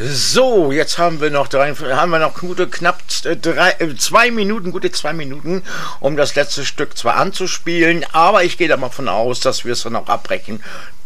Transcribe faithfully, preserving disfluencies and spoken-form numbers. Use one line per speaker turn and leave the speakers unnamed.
So, jetzt haben wir noch drei, haben wir noch gute knapp drei, zwei Minuten, gute zwei Minuten, um das letzte Stück zwar anzuspielen, aber ich gehe da mal von aus, dass wir es dann auch abbrechen